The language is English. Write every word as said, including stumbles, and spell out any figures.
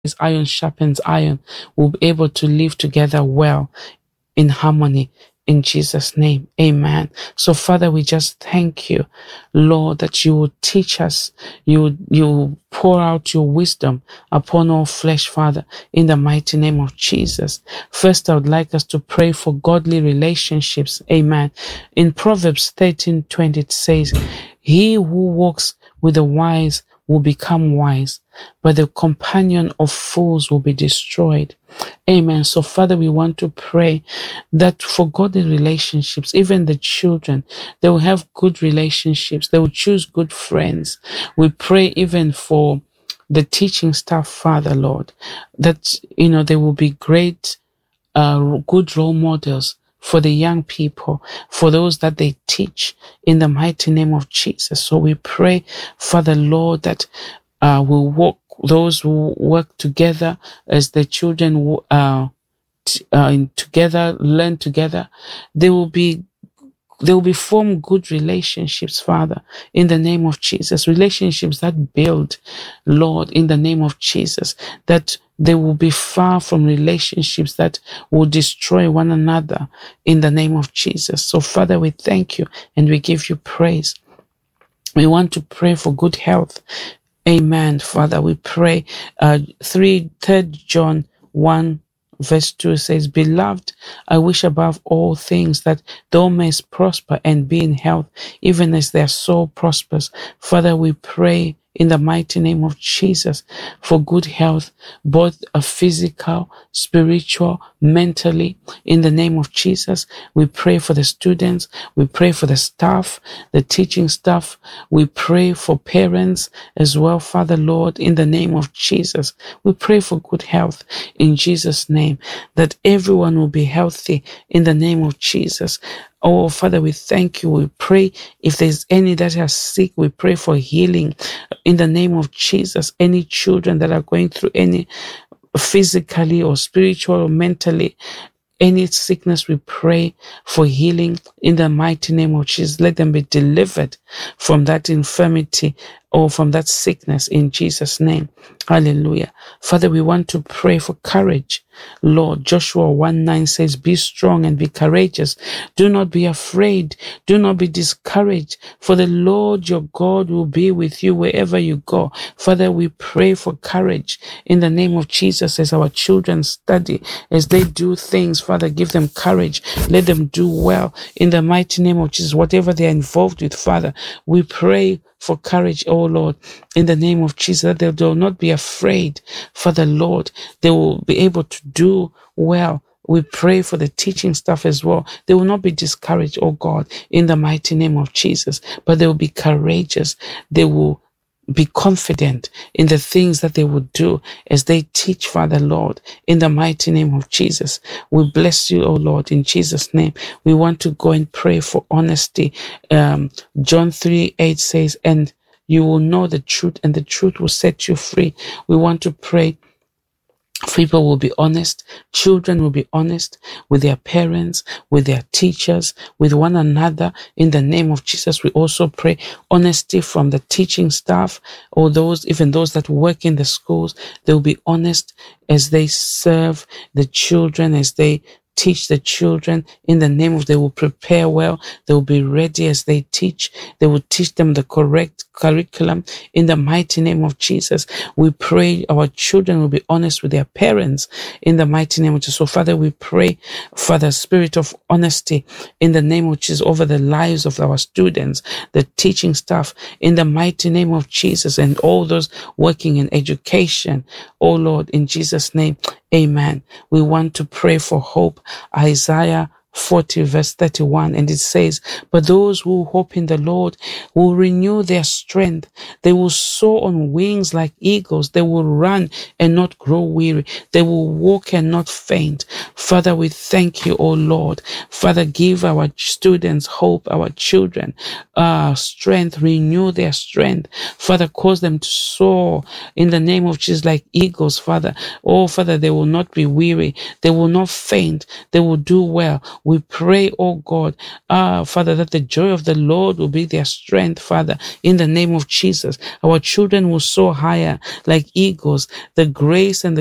as iron sharpens iron, we'll be able to live together well in harmony. In Jesus' name, amen. So, Father, we just thank you, Lord, that you will teach us, you you pour out your wisdom upon all flesh, Father, in the mighty name of Jesus. First, I would like us to pray for godly relationships, amen. In Proverbs thirteen twenty, it says, he who walks with the wise will become wise, but the companion of fools will be destroyed. Amen. So, Father, we want to pray that for godly relationships, even the children, they will have good relationships. They will choose good friends. We pray even for the teaching staff, Father, Lord, that, you know, they will be great, uh, good role models for the young people, for those that they teach, in the mighty name of Jesus. So we pray, Father, Lord, that uh, we'll walk, those who work together as the children uh, t- uh, together, learn together, they will be They will be form good relationships, Father, in the name of Jesus. Relationships that build, Lord, in the name of Jesus. That they will be far from relationships that will destroy one another, in the name of Jesus. So, Father, we thank you and we give you praise. We want to pray for good health. Amen, Father. We pray. Uh, three, Third John one. Verse two says, beloved, I wish above all things that thou mayest prosper and be in health, even as their soul prospers. Father, we pray in the mighty name of Jesus for good health, both a physical, spiritual, mentally, in the name of Jesus. We pray for the students. We pray for the staff, the teaching staff. We pray for parents as well, Father, Lord, in the name of Jesus. We pray for good health in Jesus' name, that everyone will be healthy in the name of Jesus. Oh, Father, we thank you. We pray if there's any that are sick, we pray for healing in the name of Jesus. Any children that are going through any physically or spiritual or mentally, any sickness, we pray for healing in the mighty name of Jesus. Let them be delivered from that infirmity or from that sickness in Jesus' name. Hallelujah. Father, we want to pray for courage. Lord, Joshua one nine says, be strong and be courageous. Do not be afraid. Do not be discouraged, for the Lord your God will be with you wherever you go. Father, we pray for courage in the name of Jesus as our children study, as they do things. Father, give them courage. Let them do well in the mighty name of Jesus. Whatever they are involved with, Father, we pray for courage, oh Lord, in the name of Jesus, that they will not be afraid. Father, Lord, they will be able to do well. We pray for the teaching staff as well. They will not be discouraged, oh God, in the mighty name of Jesus, but they will be courageous. They will be confident in the things that they would do as they teach, Father, Lord, in the mighty name of Jesus. We bless you, oh Lord, in Jesus' name. We want to go and pray for honesty. Um, John three eight says, and you will know the truth, and the truth will set you free. We want to pray. People will be honest. Children will be honest with their parents, with their teachers, with one another. In the name of Jesus, we also pray honesty from the teaching staff, or those, even those that work in the schools. They will be honest as they serve the children, as they teach the children. In the name of, they will prepare well. They will be ready as they teach. They will teach them the correct curriculum. In the mighty name of Jesus, we pray our children will be honest with their parents. In the mighty name of Jesus. So, Father, we pray for the spirit of honesty in the name of Jesus over the lives of our students, the teaching staff, in the mighty name of Jesus, and all those working in education. Oh Lord, in Jesus' name, amen. We want to pray for hope. Isaiah forty verse thirty-one, and it says, but those who hope in the Lord will renew their strength. They will soar on wings like eagles. They will run and not grow weary. They will walk and not faint. Father, we thank you, O Lord. Father, give our students hope, our children uh, strength, renew their strength. Father, cause them to soar in the name of Jesus like eagles, Father. Oh, Father, they will not be weary. They will not faint. They will do well. We pray, oh God, ah, Father, that the joy of the Lord will be their strength, Father, in the name of Jesus. Our children will soar higher like eagles. The grace and the